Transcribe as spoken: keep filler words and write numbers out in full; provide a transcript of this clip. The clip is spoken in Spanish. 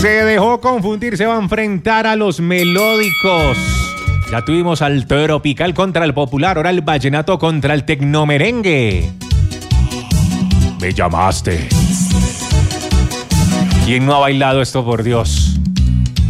Se dejó confundir, se va a enfrentar a los melódicos. Ya tuvimos al tropical contra el popular, ahora el vallenato contra el tecnomerengue. Me llamaste. ¿Quién no ha bailado esto, por Dios?